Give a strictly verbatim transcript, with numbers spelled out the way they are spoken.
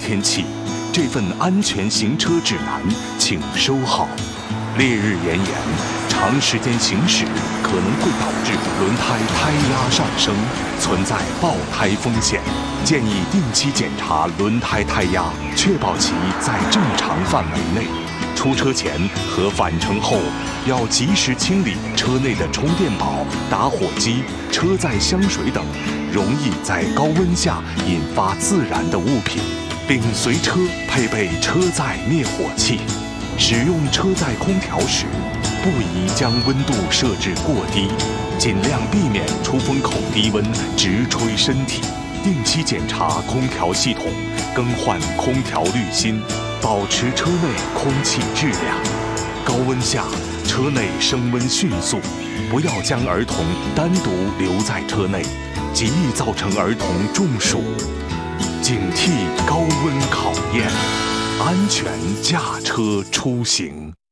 天气，这份安全行车指南请收好。烈日炎炎，长时间行驶可能会导致轮胎胎压上升，存在爆胎风险。建议定期检查轮胎胎压，确保其在正常范围内。出车前和返程后要及时清理车内的充电宝、打火机、车载香水等容易在高温下引发自燃的物品，并随车配备车载灭火器。使用车载空调时，不宜将温度设置过低，尽量避免出风口低温直吹身体。定期检查空调系统，更换空调滤芯，保持车内空气质量。高温下，车内升温迅速，不要将儿童单独留在车内，极易造成儿童中暑。警惕高温考验，安全驾车出行。